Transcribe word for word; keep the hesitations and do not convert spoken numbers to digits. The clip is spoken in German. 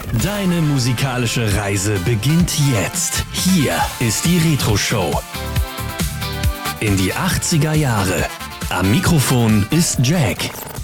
Deine musikalische Reise beginnt jetzt. Hier ist die Retro Show. In die achtziger Jahre. Am Mikrofon ist Jack.